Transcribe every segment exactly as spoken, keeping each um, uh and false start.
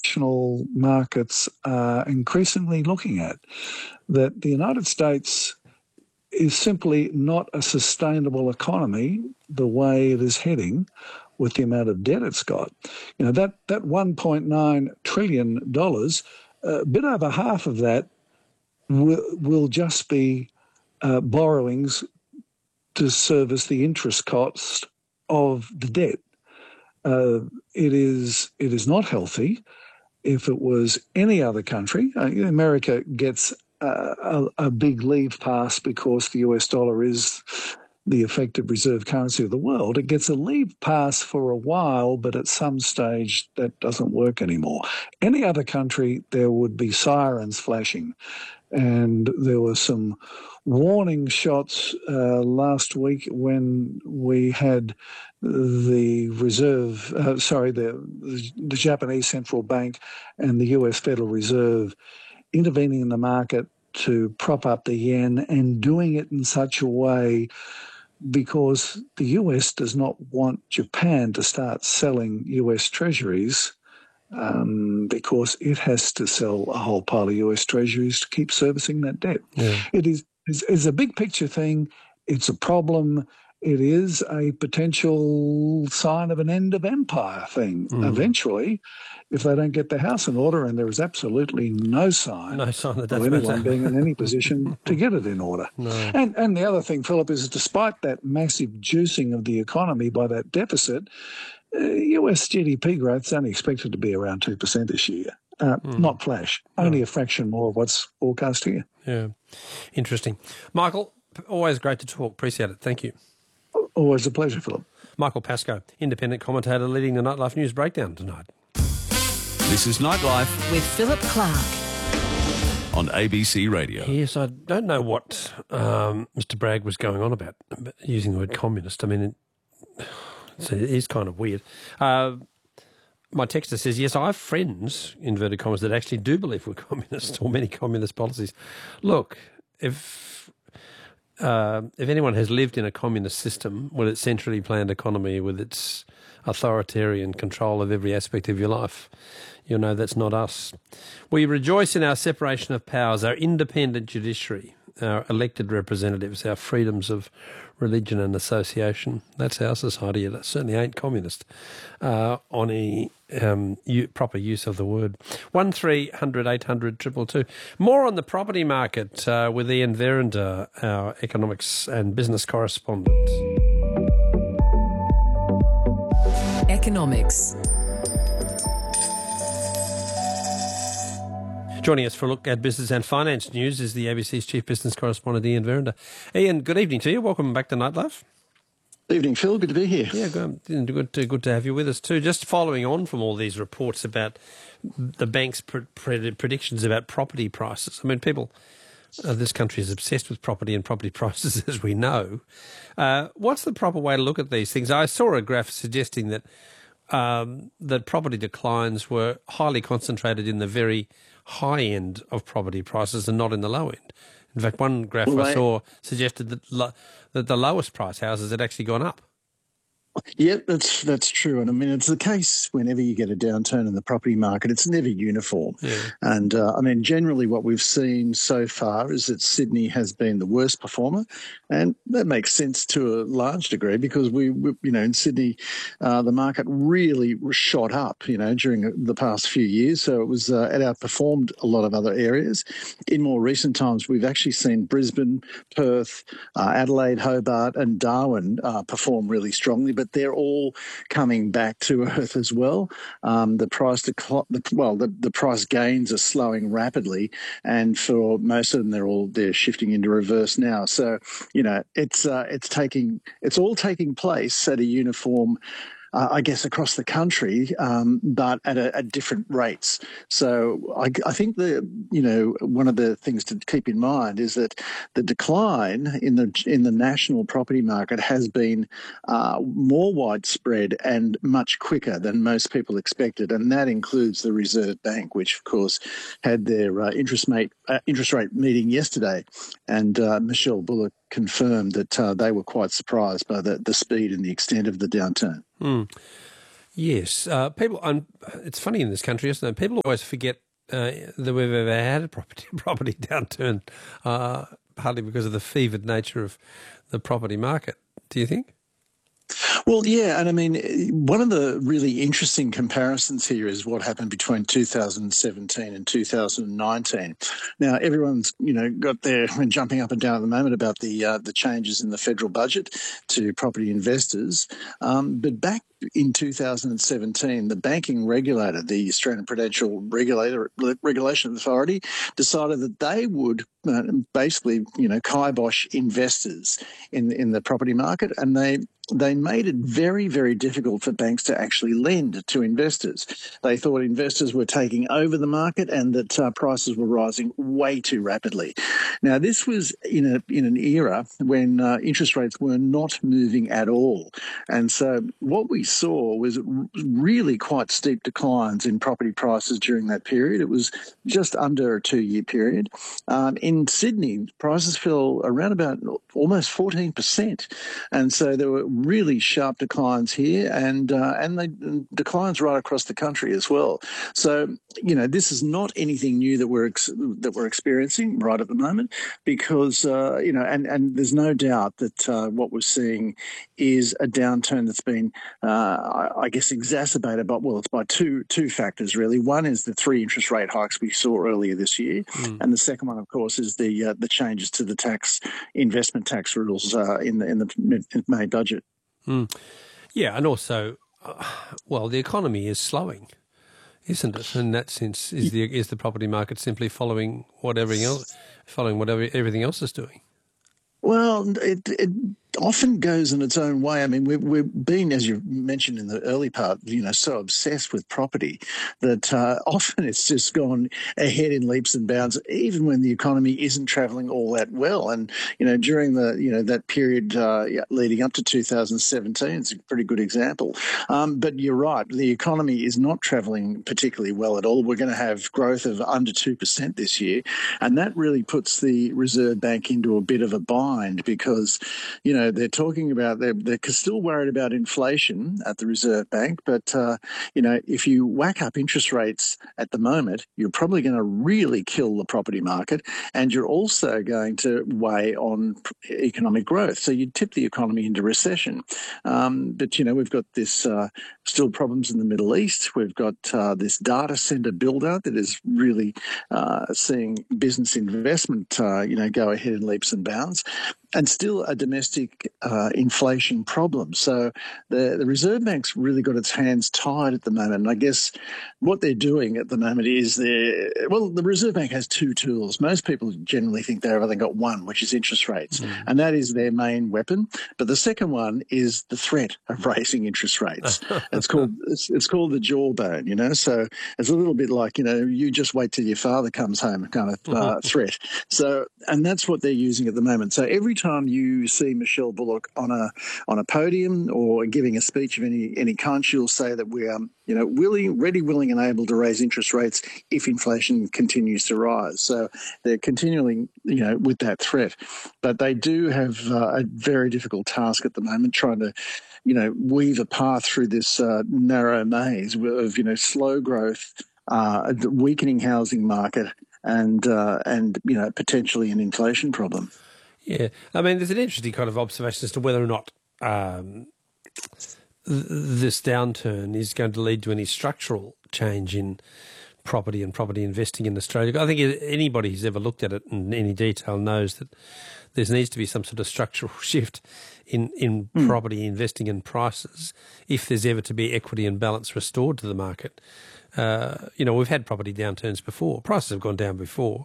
international markets are increasingly looking at, that the United States is simply not a sustainable economy the way it is heading with the amount of debt it's got. You know, that, that one point nine trillion dollars, a bit over half of that will, will just be uh, borrowings to service the interest cost of the debt. Uh, it is it is not healthy. If it was any other country, uh, America gets uh, a, a big leave pass because the U S dollar is the effective reserve currency of the world. It gets a leave pass for a while, but at some stage that doesn't work anymore. Any other country, there would be sirens flashing. And there were some warning shots uh, last week when we had the Reserve, uh, sorry, the, the Japanese Central Bank and the U S Federal Reserve intervening in the market to prop up the yen, and doing it in such a way because the U S does not want Japan to start selling U S treasuries, um, because it has to sell a whole pile of U S treasuries to keep servicing that debt. Yeah. It is it's, it's a big picture thing. It's a problem. It is a potential sign of an end of empire thing mm. eventually, if they don't get their house in order, and there is absolutely no sign, no sign that of anyone being in any position to get it in order. No. And and the other thing, Philip, is despite that massive juicing of the economy by that deficit, uh, U S G D P growth is only expected to be around two percent this year. Uh, mm. Not flash, only no. a fraction more of what's forecast here. Yeah, interesting. Michael, always great to talk. Appreciate it. Thank you. Always a pleasure, Philip. Michael Pascoe, independent commentator leading the Nightlife News Breakdown tonight. This is Nightlife with Philip Clark on A B C Radio. Yes, I don't know what um, Mister Bragg was going on about, using the word communist. I mean, it, it is kind of weird. Uh, my texter says, yes, I have friends, inverted commas, that actually do believe we're communists or many communist policies. Look, if... Uh, if anyone has lived in a communist system with its centrally planned economy, with its authoritarian control of every aspect of your life, you'll know that's not us. We rejoice in our separation of powers, our independent judiciary, our elected representatives, our freedoms of religion and association. That's our society. That certainly ain't communist uh, on a um, u- proper use of the word. one three hundred eight hundred two two two. More on the property market uh, with Ian Verender, our economics and business correspondent. Economics. Joining us for a look at business and finance news is the A B C's chief business correspondent, Ian Verender. Ian, good evening to you. Welcome back to Nightlife. Evening, Phil. Good to be here. Yeah, good, good, to, good to have you with us too. Just following on from all these reports about the bank's pre- pre- predictions about property prices. I mean, people, uh, this country is obsessed with property and property prices, as we know. Uh, what's the proper way to look at these things? I saw a graph suggesting that um, that property declines were highly concentrated in the very high end of property prices and not in the low end. In fact, one graph well, I saw suggested that lo- that the lowest price houses had actually gone up. Yeah, that's that's true. And I mean, it's the case whenever you get a downturn in the property market, it's never uniform. Yeah. And uh, I mean, generally what we've seen so far is that Sydney has been the worst performer. And that makes sense to a large degree because we, we you know, in Sydney, uh, the market really shot up, you know, during the past few years. So it was, uh, it outperformed a lot of other areas. In more recent times, we've actually seen Brisbane, Perth, uh, Adelaide, Hobart and Darwin uh, perform really strongly, but they're all coming back to earth as well. Um, the price decl- the, well, the, the price gains are slowing rapidly, and for most of them, they're all they're shifting into reverse now. So, you know, it's uh, it's taking it's all taking place at a uniform. Uh, I guess across the country, um, but at, a, at different rates. So I, I think the you know one of the things to keep in mind is that the decline in the in the national property market has been uh, more widespread and much quicker than most people expected, and that includes the Reserve Bank, which of course had their uh, interest rate uh, interest rate meeting yesterday, and uh, Michelle Bullock confirmed that uh, they were quite surprised by the, the speed and the extent of the downturn. Mm. Yes. Uh, people. Um, it's funny in this country, isn't it? People always forget uh, that we've ever had a property property downturn, uh, partly because of the fevered nature of the property market. Do you think? Well, yeah, and I mean, one of the really interesting comparisons here is what happened between two thousand seventeen and two thousand nineteen. Now, everyone's, you know, got their jumping up and down at the moment about the uh, the changes in the federal budget to property investors, um, but back in two thousand seventeen, the banking regulator, the Australian Prudential Regulator Regulation Authority, decided that they would uh, basically, you know, kibosh investors in in the property market, and they they made it very, very difficult for banks to actually lend to investors. They thought investors were taking over the market and that uh, prices were rising way too rapidly. Now, this was in a in an era when uh, interest rates were not moving at all, and so what we saw was really quite steep declines in property prices during that period. It was just under a two-year period. Um, in Sydney, prices fell around about almost fourteen percent, and so there were really sharp declines here, and uh, and they declines right across the country as well. So, you know, this is not anything new that we're ex- that we're experiencing right at the moment, because uh, you know, and and there's no doubt that uh, what we're seeing is a downturn that's been, uh, I, I guess, exacerbated by well, it's by two two factors really. One is the three interest rate hikes we saw earlier this year, mm. and the second one, of course, is the uh, the changes to the tax investment tax rules uh, in the in the May budget. Mm. Yeah, and also, uh, well, the economy is slowing, isn't it? In that sense, is the is the property market simply following what everything else, following whatever everything else is doing? Well, it it often goes in its own way. I mean, we've, we've been, as you mentioned in the early part, you know, so obsessed with property that uh, often it's just gone ahead in leaps and bounds, even when the economy isn't travelling all that well. And, you know, during the, you know, that period uh, leading up to two thousand seventeen, it's a pretty good example. Um, but you're right, the economy is not travelling particularly well at all. We're going to have growth of under two percent this year. And that really puts the Reserve Bank into a bit of a bind because, you know, they're talking about, they're, they're still worried about inflation at the Reserve Bank, but, uh, you know, if you whack up interest rates at the moment, you're probably going to really kill the property market, and you're also going to weigh on economic growth. So you tip the economy into recession. Um, but, you know, we've got this uh, still problems in the Middle East. We've got uh, this data center build-out that is really uh, seeing business investment, uh, you know, go ahead in leaps and bounds, and still a domestic uh, inflation problem. So the, the Reserve Bank's really got its hands tied at the moment. And I guess what they're doing at the moment is they're, well, the Reserve Bank has two tools. Most people generally think they've only got one, which is interest rates. Mm. And that is their main weapon. But the second one is the threat of raising interest rates. it's called it's, it's called the jawbone, you know. So it's a little bit like, you know, you just wait till your father comes home kind of uh, threat. So, and that's what they're using at the moment. So every time you see Michelle Bullock on a on a podium or giving a speech of any any kind, she'll say that we are, you know, willing, ready, willing, and able to raise interest rates if inflation continues to rise. So they're continuing, you know, with that threat, but they do have uh, a very difficult task at the moment, trying to, you know, weave a path through this uh, narrow maze of, you know, slow growth, uh, a weakening housing market, and uh, and you know, potentially an inflation problem. Yeah, I mean, there's an interesting kind of observation as to whether or not um, th- this downturn is going to lead to any structural change in property and property investing in Australia. I think anybody who's ever looked at it in any detail knows that there needs to be some sort of structural shift in, in mm. property investing and prices if there's ever to be equity and balance restored to the market. Uh, you know, we've had property downturns before. Prices have gone down before.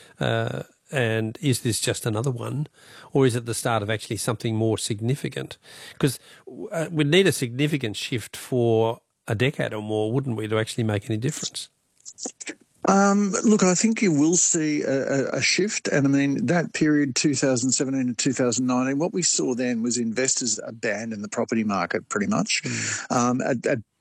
Uh, And is this just another one, or is it the start of actually something more significant? Because uh, we'd need a significant shift for a decade or more, wouldn't we, to actually make any difference? Um, look, I think you will see a, a shift. And I mean, that period, two thousand seventeen and two thousand nineteen, what we saw then was investors abandon the property market pretty much. Mm. Um, at, at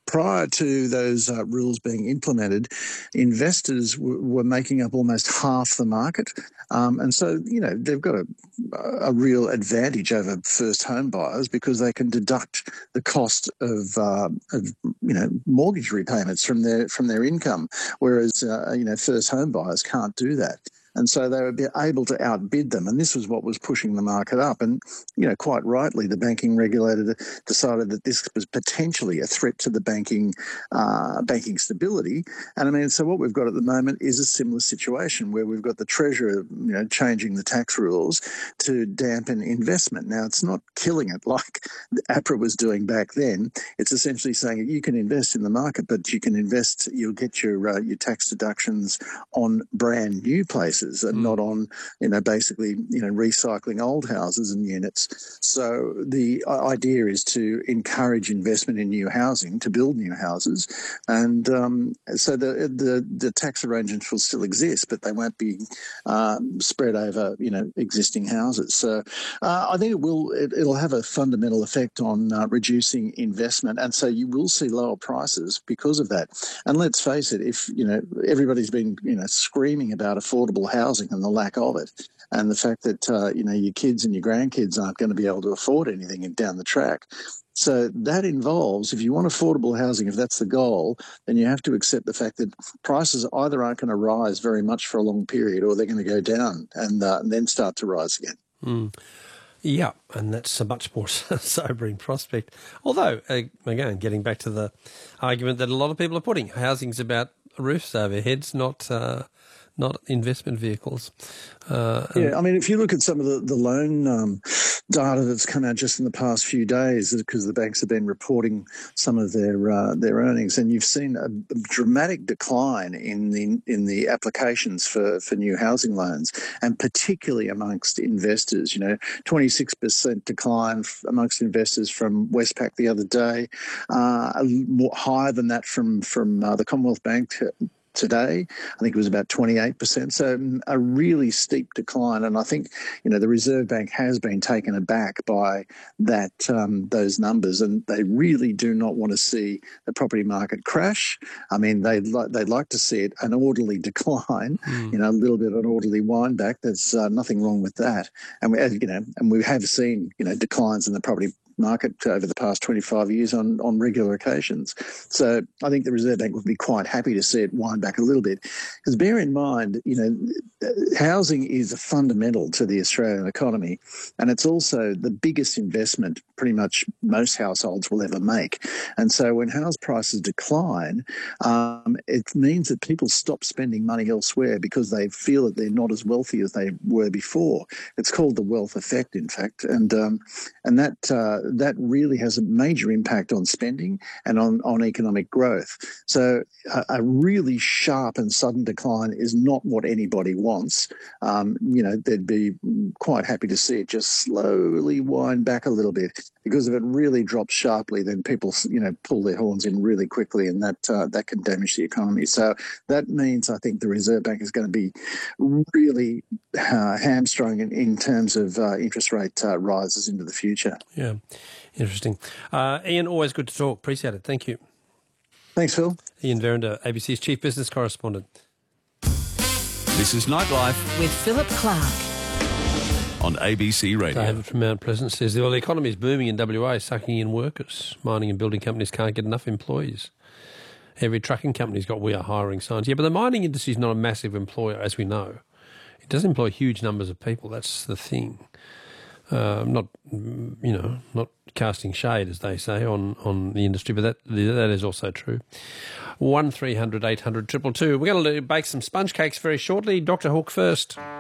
prior to those uh, rules being implemented, investors w- were making up almost half the market. Um, and so, you know, they've got a, a real advantage over first home buyers because they can deduct the cost of, uh, of you know, mortgage repayments from their from their income, whereas, uh, you know, first home buyers can't do that. And so they would be able to outbid them. And this was what was pushing the market up. And, you know, quite rightly, the banking regulator decided that this was potentially a threat to the banking uh, banking stability. And I mean, so what we've got at the moment is a similar situation where we've got the Treasurer, you know, changing the tax rules to dampen investment. Now, it's not killing it like APRA was doing back then. It's essentially saying you can invest in the market, but you can invest, you'll get your uh, your tax deductions on brand new places. And mm. not on, you know, basically, you know, recycling old houses and units. So the idea is to encourage investment in new housing, to build new houses. And um, so the, the the tax arrangements will still exist, but they won't be um, spread over, you know, existing houses. So uh, I think it will, it, it'll have a fundamental effect on uh, reducing investment. And so you will see lower prices because of that. And let's face it, if, you know, everybody's been, you know, screaming about affordable housing and the lack of it, and the fact that uh, you know, your kids and your grandkids aren't going to be able to afford anything down the track. So that involves, if you want affordable housing, if that's the goal, then you have to accept the fact that prices either aren't going to rise very much for a long period, or they're going to go down and, uh, and then start to rise again. Mm. Yeah, and that's a much more sobering prospect. Although, again, getting back to the argument that a lot of people are putting, housing's about roofs over heads, not uh, not investment vehicles. Uh, yeah, I mean, if you look at some of the, the loan um, data that's come out just in the past few days, because the banks have been reporting some of their uh, their earnings, and you've seen a dramatic decline in the in the applications for, for new housing loans, and particularly amongst investors. You know, twenty-six percent decline amongst investors from Westpac the other day, uh, more, higher than that from from uh, the Commonwealth Bank today. I think it was about twenty-eight percent. So a really steep decline. And I think, you know, the Reserve Bank has been taken aback by that, um, those numbers, and they really do not want to see the property market crash. I mean, they'd, li- they'd like to see it an orderly decline, mm. you know, a little bit of an orderly wind back. There's uh, nothing wrong with that. And we, you know, and we have seen, you know, declines in the property market over the past twenty-five years on, on regular occasions. So I think the Reserve Bank would be quite happy to see it wind back a little bit. Because bear in mind, you know, housing is a fundamental to the Australian economy, and it's also the biggest investment pretty much most households will ever make. And so when house prices decline, um, it means that people stop spending money elsewhere because they feel that they're not as wealthy as they were before. It's called the wealth effect, in fact, and um, and that uh, that really has a major impact on spending and on, on economic growth. So a, a really sharp and sudden decline is not what anybody wants. Um, you know, they'd be quite happy to see it just slowly wind back a little bit, because if it really drops sharply, then people, you know, pull their horns in really quickly, and that uh, that can damage the economy. So that means I think the Reserve Bank is going to be really uh, hamstrung in, in terms of uh, interest rate uh, rises into the future. Yeah. Interesting. Uh, Ian, always good to talk. Appreciate it. Thank you. Thanks, Phil. Ian Verrinder, A B C's Chief Business Correspondent. This is Nightlife with Philip Clark on A B C Radio. David from Mount Pleasant says, well, the economy is booming in W A, sucking in workers. Mining and building companies can't get enough employees. Every trucking company's got "we are hiring" signs. Yeah, but the mining industry is not a massive employer, as we know. It does employ huge numbers of people. That's the thing. Uh, not, you know, not casting shade, as they say, on, on the industry, but that that is also true. One three hundred eight hundred triple two. We're going to bake some sponge cakes very shortly. Doctor Hook first.